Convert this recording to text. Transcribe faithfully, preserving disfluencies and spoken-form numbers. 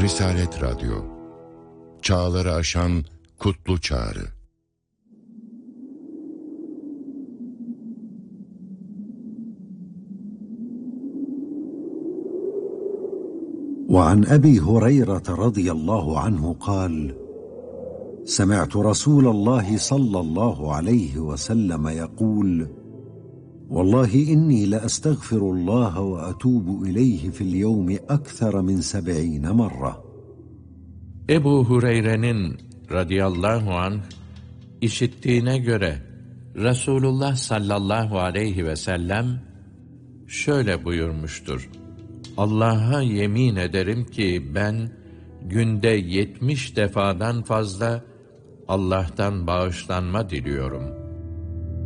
Risalet Radyo, çağları aşan kutlu çağrı. وعن أبي هريرة رضي الله عنه قال: سمعت رسول الله صلى الله عليه وسلم يقول: والله إني لأستغفر الله وأتوب إليه في اليوم أكثر من سبعين مرة. Ebu Hureyre'nin radıyallahu anh işittiğine göre Resulullah sallallahu aleyhi ve sellem şöyle buyurmuştur: Allah'a yemin ederim ki ben günde yetmiş defadan fazla Allah'tan bağışlanma diliyorum.